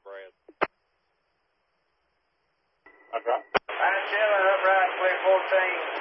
Brad. That's right. Line 7, upright, clear 14.